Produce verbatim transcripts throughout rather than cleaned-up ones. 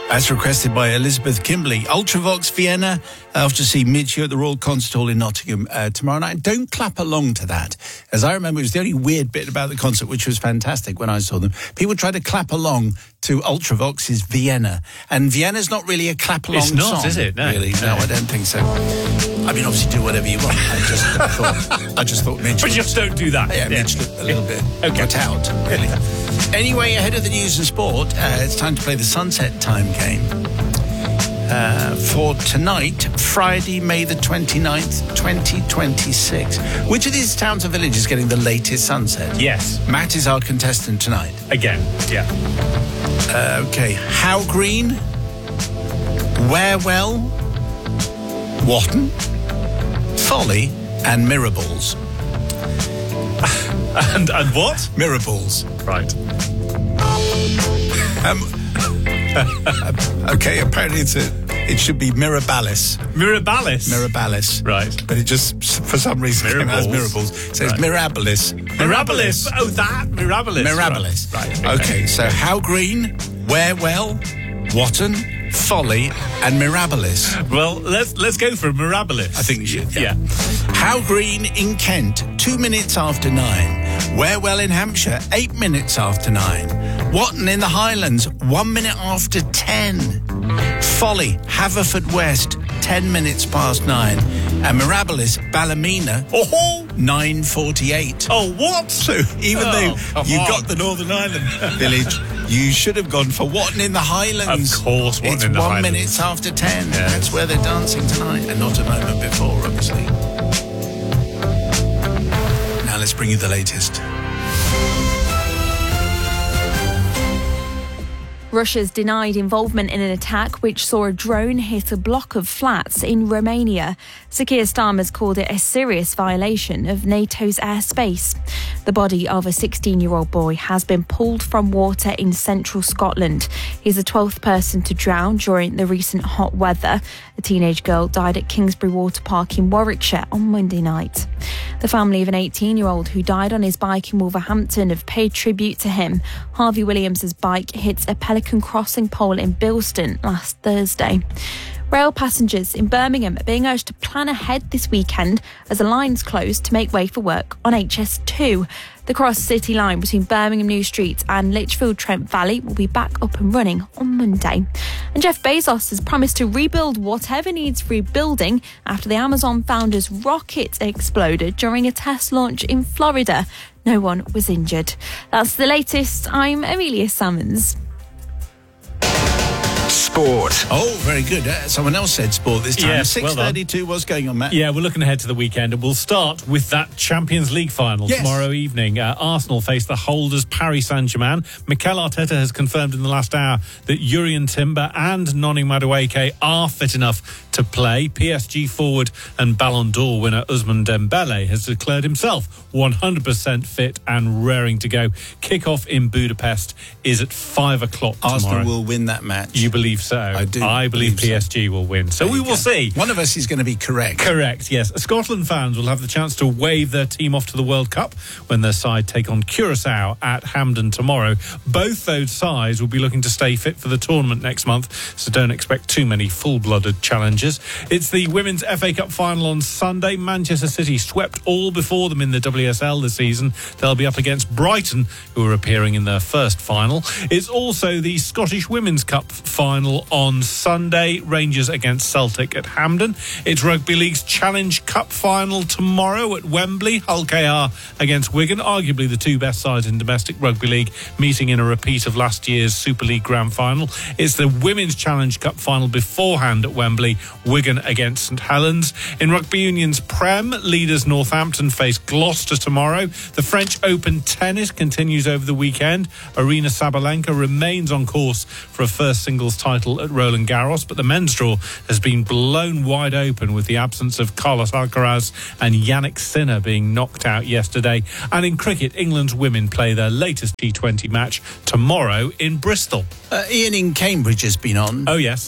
As requested by Elizabeth Kimberley, Ultravox Vienna, off to see Midge at the Royal Concert Hall in Nottingham uh, tomorrow night. Don't clap along to that. As I remember, it was the only weird bit about the concert, which was fantastic when I saw them. People tried to clap along to Ultravox's Vienna. And Vienna's not really a clap-along song. It's not, is it? No. Really, no, I don't think so. I mean, obviously do whatever you want. I just thought, I just thought Midge... But just don't do that. Yeah, yeah. Midge looked a little bit okay. put out, really. Anyway, ahead of the news and sport, uh, it's time to play the Sunset Time game. Uh, for tonight, Friday, May the twenty-ninth, twenty twenty-six. Which of these towns or villages is getting the latest sunset? Yes. Matt is our contestant tonight. Again, yeah. Uh, okay. How Green, Warewell, Watton, Folly, and Mirables. and and what? Mirables. Right. Um... okay, apparently it's a, it should be Mirabalis. Mirabalis? Mirabalis. Right. But it just, for some reason, came out as Mirables. So it's right. Mirabilis. Mirabilis. Oh, that. Mirabilis. Mirabilis. Right. right. Okay. okay, so How Green, Warewell, Watton, Folly, and Mirabilis. Well, let's let's go for Mirabilis. I think we should. Yeah. yeah. How Green in Kent, two minutes after nine. Warewell in Hampshire, eight minutes after nine. Watton in the Highlands, one minute after ten. Folly, Haverfordwest, ten minutes past nine. And Mirabilis, Ballymena, oh, nine forty-eight. Oh, what? So even oh, though you on. got the Northern Ireland village, you should have gone for Watton in the Highlands. Of course, Watton it's in the one Highlands. minutes after ten. Yeah. That's where they're dancing tonight, and not a moment before, obviously. Now let's bring you the latest. Russia's denied involvement in an attack which saw a drone hit a block of flats in Romania. Sir Keir Starmer's called it a serious violation of NATO's airspace. The body of a sixteen-year-old boy has been pulled from water in central Scotland. He's the twelfth person to drown during the recent hot weather. A teenage girl died at Kingsbury Water Park in Warwickshire on Monday night. The family of an eighteen-year-old who died on his bike in Wolverhampton have paid tribute to him. Harvey Williams' bike hit a Pelican Crossing pole in Bilston last Thursday. Rail passengers in Birmingham are being urged to plan ahead this weekend as the line's closed to make way for work on H S two. The cross-city line between Birmingham New Street and Lichfield Trent Valley will be back up and running on Monday. And Jeff Bezos has promised to rebuild whatever needs rebuilding after the Amazon founder's rocket exploded during a test launch in Florida. No one was injured. That's the latest. I'm Amelia Salmons. Sport. Oh, very good. Uh, someone else said sport this time. Yes, six thirty-two, well what's going on, Matt? Yeah, we're looking ahead to the weekend, and we'll start with that Champions League final yes. tomorrow evening. Uh, Arsenal face the holders Paris Saint-Germain. Mikel Arteta has confirmed in the last hour that Jurrien Timber and Noni Madueke are fit enough to play. P S G forward and Ballon d'Or winner Ousmane Dembele has declared himself one hundred percent fit and raring to go. Kick-off in Budapest is at five o'clock tomorrow. Arsenal will win that match. You believe so? I do. I believe, believe P S G so. will win. So there we will go. see. One of us is going to be correct. Correct, yes. Scotland fans will have the chance to wave their team off to the World Cup when their side take on Curaçao at Hampden tomorrow. Both those sides will be looking to stay fit for the tournament next month, so don't expect too many full-blooded challenges. It's the Women's F A Cup final on Sunday. Manchester City swept all before them in the W S L this season. They'll be up against Brighton, who are appearing in their first final. It's also the Scottish Women's Cup final on Sunday. Rangers against Celtic at Hampden. It's Rugby League's Challenge Cup final tomorrow at Wembley. Hull K R against Wigan, arguably the two best sides in domestic rugby league, meeting in a repeat of last year's Super League Grand Final. It's the Women's Challenge Cup final beforehand at Wembley, Wigan against St Helens. In Rugby Union's Prem, leaders Northampton face Gloucester tomorrow. The French Open tennis continues over the weekend. Arina Sabalenka remains on course for a first singles title at Roland Garros, but the men's draw has been blown wide open with the absence of Carlos Alcaraz and Yannick Sinner being knocked out yesterday. And in cricket, England's women play their latest T twenty match tomorrow in Bristol. Uh, Ian in Cambridge has been on. Oh, yes.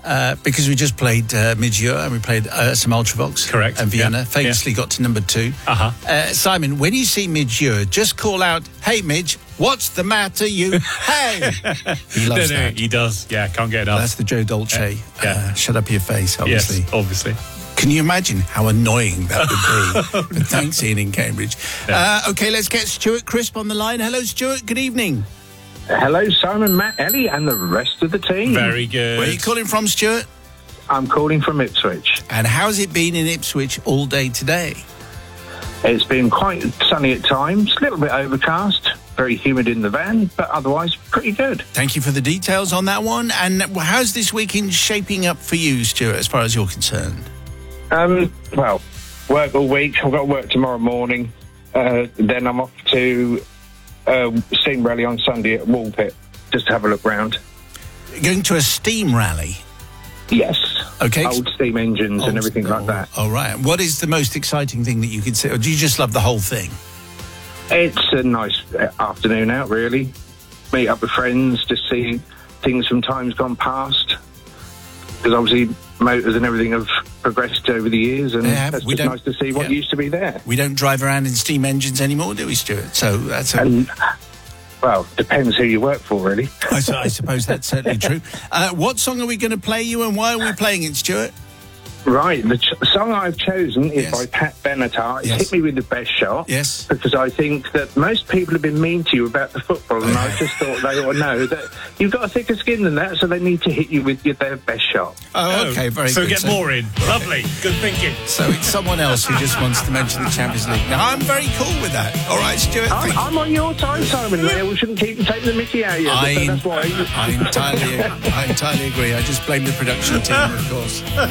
Uh, because we just played uh, Midge-Ure and we played uh, some Ultravox. Correct. And Vienna Yeah. famously Yeah. got to number two. Uh-huh. Uh, Simon, when you see Midge-Ure, just call out, "Hey, Midge, what's the matter, you?" Hey! He loves no, no, that. he does. Yeah, can't get enough. That's the Joe Dolce. Yeah. Uh, shut up your face, obviously. Yes, obviously. Can you imagine how annoying that would be? But thanks, Ian in Cambridge. Yeah. Uh, okay, let's get Stuart Crisp on the line. Hello, Stuart. Good evening. Hello, Simon, Matt, Ellie, and the rest of the team. Very good. Where are you calling from, Stuart? I'm calling from Ipswich. And how's it been in Ipswich all day today? It's been quite sunny at times, a little bit overcast, very humid in the van, but otherwise pretty good. Thank you for the details on that one. And how's this weekend shaping up for you, Stuart, as far as you're concerned? Um, well, work all week. I've got to work tomorrow morning. Uh, then I'm off to uh, Steam Rally on Sunday at Woolpit, just to have a look round. Going to a steam rally? Yes. Okay. Old steam engines Old- and everything like that. All right. What is the most exciting thing that you can see? Or do you just love the whole thing? It's a nice uh, afternoon out, really. Meet up with friends, just see things from times gone past. Because obviously motors and everything have progressed over the years, and They have. it's We just don't- nice to see what yeah. used to be there. We don't drive around in steam engines anymore, do we, Stuart? So that's a... And, well, depends who you work for, really. I, su- I suppose that's certainly true. Uh, what song are we going to play you, and why are we playing it, Stuart? Right, the ch- song I've chosen is Yes. by Pat Benatar. It's Yes. Hit Me With The Best Shot. Yes. Because I think that most people have been mean to you about the football, and I just thought they ought to know that you've got a thicker skin than that, so they need to hit you with your, their best shot. Oh, okay, very so good. get more in. Lovely. Good thinking. So it's someone else who just wants to mention the Champions League. Now, I'm very cool with that. All right, Stuart. I'm, thank- I'm on your side, Simon. There, we shouldn't keep taking the mickey out of you. I, so that's why. I entirely, I entirely agree. I just blame the production team, of course.